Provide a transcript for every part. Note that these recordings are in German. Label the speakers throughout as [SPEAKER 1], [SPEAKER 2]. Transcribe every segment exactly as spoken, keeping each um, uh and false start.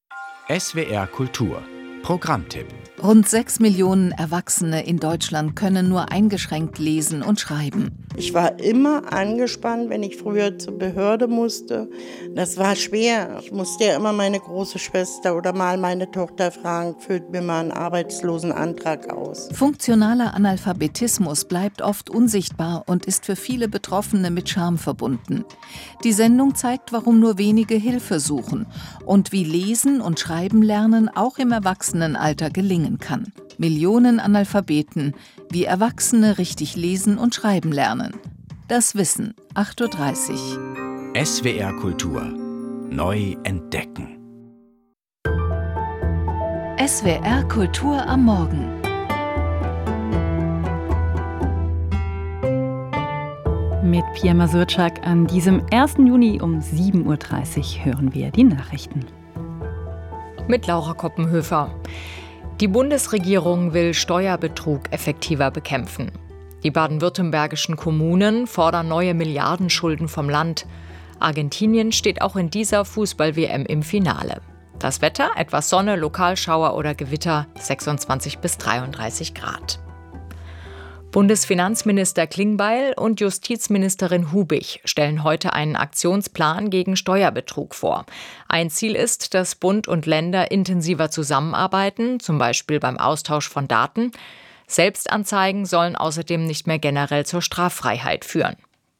[SPEAKER 1] S W R Kultur Programmtipp.
[SPEAKER 2] Rund sechs Millionen Erwachsene in Deutschland können nur eingeschränkt lesen und schreiben.
[SPEAKER 3] Ich war immer angespannt, wenn ich früher zur Behörde musste. Das war schwer. Ich musste ja immer meine große Schwester oder mal meine Tochter fragen, füllt mir mal einen Arbeitslosenantrag aus.
[SPEAKER 2] Funktionaler Analphabetismus bleibt oft unsichtbar und ist für viele Betroffene mit Scham verbunden. Die Sendung zeigt, warum nur wenige Hilfe suchen und wie Lesen und Schreiben lernen auch im Erwachsenenalter gelingen kann. Millionen Analphabeten, wie Erwachsene richtig lesen und schreiben lernen. Das Wissen, acht Uhr dreißig.
[SPEAKER 1] S W R Kultur. Neu entdecken.
[SPEAKER 2] S W R Kultur am Morgen.
[SPEAKER 4] Mit Pia Masurczak an diesem ersten Juni um sieben Uhr dreißig hören wir die Nachrichten.
[SPEAKER 5] Mit Laura Koppenhöfer. Die Bundesregierung will Steuerbetrug effektiver bekämpfen. Die baden-württembergischen Kommunen fordern neue Milliardenschulden vom Land. Argentinien steht auch in dieser Fußball-W M im Finale. Das Wetter, etwas Sonne, Lokalschauer oder Gewitter, sechsundzwanzig bis dreiunddreißig Grad. Bundesfinanzminister Klingbeil und Justizministerin Hubig stellen heute einen Aktionsplan gegen Steuerbetrug vor. Ein Ziel ist, dass Bund und Länder intensiver zusammenarbeiten, zum Beispiel beim Austausch von Daten. Selbstanzeigen sollen außerdem nicht mehr generell zur Straffreiheit führen.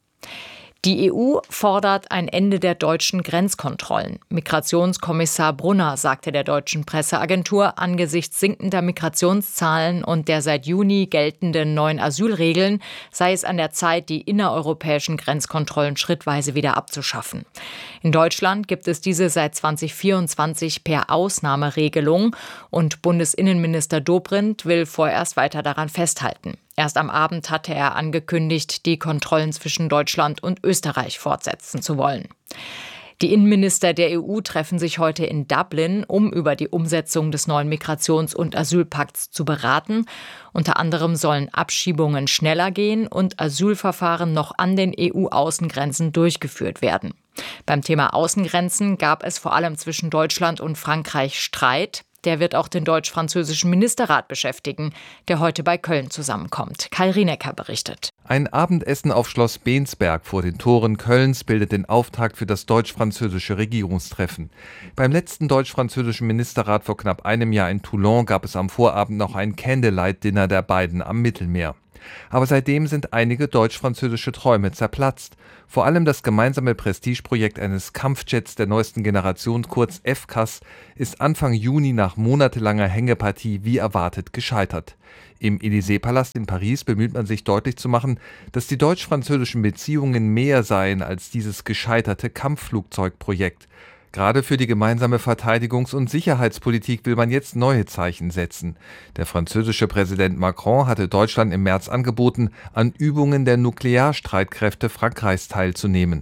[SPEAKER 5] Die E U fordert ein Ende der deutschen Grenzkontrollen. Migrationskommissar Brunner sagte der deutschen Presseagentur, angesichts sinkender Migrationszahlen und der seit Juni geltenden neuen Asylregeln sei es an der Zeit, die innereuropäischen Grenzkontrollen schrittweise wieder abzuschaffen. In Deutschland gibt es diese seit zweitausendvierundzwanzig per Ausnahmeregelung und Bundesinnenminister Dobrindt will vorerst weiter daran festhalten. Erst am Abend hatte er angekündigt, die Kontrollen zwischen Deutschland und Österreich fortsetzen zu wollen. Die Innenminister der E U treffen sich heute in Dublin, um über die Umsetzung des neuen Migrations- und Asylpakts zu beraten. Unter anderem sollen Abschiebungen schneller gehen und Asylverfahren noch an den E U-Außengrenzen durchgeführt werden. Beim Thema Außengrenzen gab es vor allem zwischen Deutschland und Frankreich Streit. Der wird auch den deutsch-französischen Ministerrat beschäftigen, der heute bei Köln zusammenkommt. Kai Rienecker berichtet.
[SPEAKER 6] Ein Abendessen auf Schloss Bensberg vor den Toren Kölns bildet den Auftakt für das deutsch-französische Regierungstreffen. Beim letzten deutsch-französischen Ministerrat vor knapp einem Jahr in Toulon gab es am Vorabend noch ein Candlelight-Dinner der beiden am Mittelmeer. Aber seitdem sind einige deutsch-französische Träume zerplatzt. Vor allem das gemeinsame Prestigeprojekt eines Kampfjets der neuesten Generation, kurz F C A S, ist Anfang Juni nach monatelanger Hängepartie wie erwartet gescheitert. Im Élysée-Palast in Paris bemüht man sich deutlich zu machen, dass die deutsch-französischen Beziehungen mehr seien als dieses gescheiterte Kampfflugzeugprojekt. Gerade für die gemeinsame Verteidigungs- und Sicherheitspolitik will man jetzt neue Zeichen setzen. Der französische Präsident Macron hatte Deutschland im März angeboten, an Übungen der Nuklearstreitkräfte Frankreichs teilzunehmen.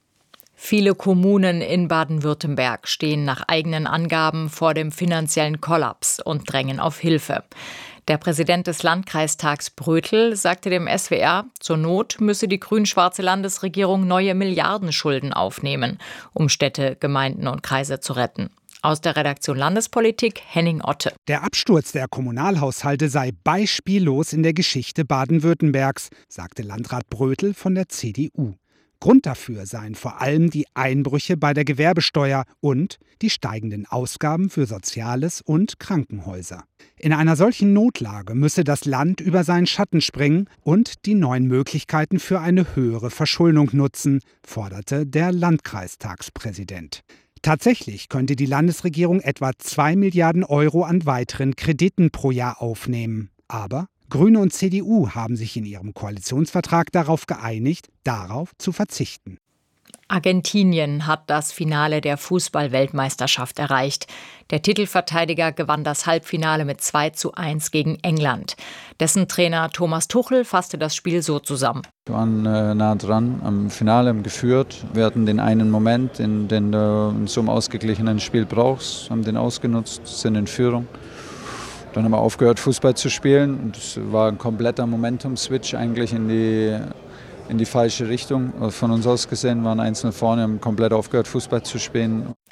[SPEAKER 5] Viele Kommunen in Baden-Württemberg stehen nach eigenen Angaben vor dem finanziellen Kollaps und drängen auf Hilfe. Der Präsident des Landkreistags Brötel sagte dem S W R, zur Not müsse die grün-schwarze Landesregierung neue Milliardenschulden aufnehmen, um Städte, Gemeinden und Kreise zu retten. Aus der Redaktion Landespolitik Henning Otte.
[SPEAKER 7] Der Absturz der Kommunalhaushalte sei beispiellos in der Geschichte Baden-Württembergs, sagte Landrat Brötel von der C D U. Grund dafür seien vor allem die Einbrüche bei der Gewerbesteuer und die steigenden Ausgaben für Soziales und Krankenhäuser. In einer solchen Notlage müsse das Land über seinen Schatten springen und die neuen Möglichkeiten für eine höhere Verschuldung nutzen, forderte der Landkreistagspräsident. Tatsächlich könnte die Landesregierung etwa zwei Milliarden Euro an weiteren Krediten pro Jahr aufnehmen. Aber Grüne und C D U haben sich in ihrem Koalitionsvertrag darauf geeinigt, darauf zu verzichten.
[SPEAKER 5] Argentinien hat das Finale der Fußball-Weltmeisterschaft erreicht. Der Titelverteidiger gewann das Halbfinale mit zwei zu eins gegen England. Dessen Trainer Thomas Tuchel fasste das Spiel so zusammen.
[SPEAKER 8] Wir waren äh, nah dran am Finale, haben geführt. Wir hatten den einen Moment, in den du in so einem ausgeglichenen Spiel brauchst, haben den ausgenutzt, sind in Führung. Dann haben wir aufgehört, Fußball zu spielen. Und es war ein kompletter Momentum-Switch eigentlich in die, in die falsche Richtung. Von uns aus gesehen waren einzeln vorne, haben komplett aufgehört, Fußball zu spielen.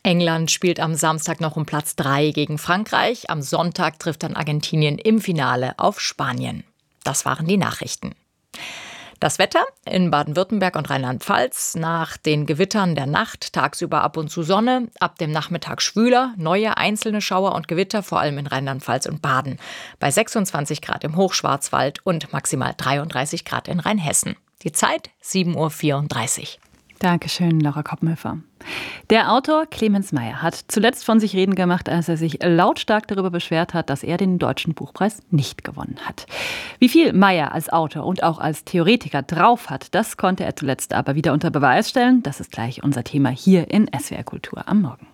[SPEAKER 5] England spielt am Samstag noch um Platz drei gegen Frankreich. Am Sonntag trifft dann Argentinien im Finale auf Spanien. Das waren die Nachrichten. Das Wetter in Baden-Württemberg und Rheinland-Pfalz. Nach den Gewittern der Nacht tagsüber ab und zu Sonne, ab dem Nachmittag schwüler, neue einzelne Schauer und Gewitter, vor allem in Rheinland-Pfalz und Baden. Bei sechsundzwanzig Grad im Hochschwarzwald und maximal dreiunddreißig Grad in Rheinhessen. Die Zeit sieben Uhr vierunddreißig.
[SPEAKER 4] Dankeschön, Laura Koppenhöfer. Der Autor Clemens Meyer hat zuletzt von sich reden gemacht, als er sich lautstark darüber beschwert hat, dass er den Deutschen Buchpreis nicht gewonnen hat. Wie viel Meyer als Autor und auch als Theoretiker drauf hat, das konnte er zuletzt aber wieder unter Beweis stellen. Das ist gleich unser Thema hier in S W R Kultur am Morgen.